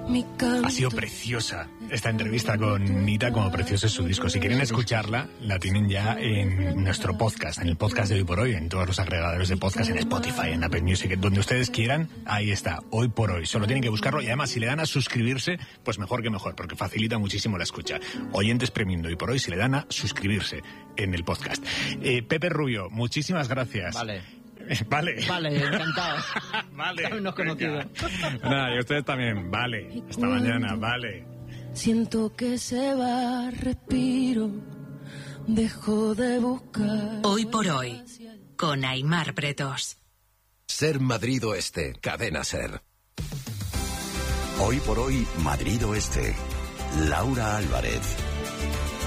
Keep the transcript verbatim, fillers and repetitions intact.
Ha sido preciosa esta entrevista con Nita, como precioso es su disco. Si quieren escucharla, la tienen ya en nuestro podcast, en el podcast de Hoy por Hoy, en todos los agregadores de podcast, en Spotify, en Apple Music, donde ustedes quieran. Ahí está, Hoy por Hoy. Solo tienen que buscarlo y además si le dan a suscribirse, pues mejor que mejor, porque facilita muchísimo la escucha. Oyentes premium de Hoy por Hoy, si le dan a suscribirse en el podcast. Eh, Pepe Rubio, muchísimas gracias. Vale. Vale. Vale, encantado. Vale. Habernos conocido. Nada, y ustedes también. Vale. Hasta mañana. Vale. Siento que se va, respiro, dejo de buscar. Hoy por Hoy, con Aimar Pretos. Ser Madrid Oeste, Cadena Ser. Hoy por Hoy, Madrid Oeste. Laura Álvarez.